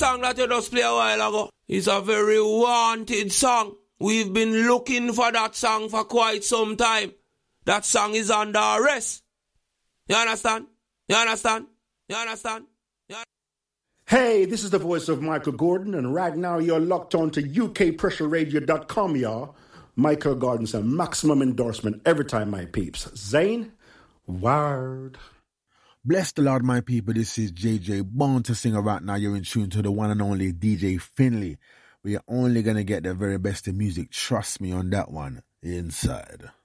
song that you just played a while ago is a very wanted song. We've been looking for that song for quite some time. That song is under arrest. You understand? You understand? You understand? Hey, this is the voice of Michael Gordon, and right now you're locked on to ukpressuradio.com, y'all. Michael Gordon's a maximum endorsement every time, my peeps. Zane, word. Bless the Lord, my people. This is JJ, born to sing right now. You're in tune to the one and only DJ Finley. We are only going to get the very best in music. Trust me on that one. Inside.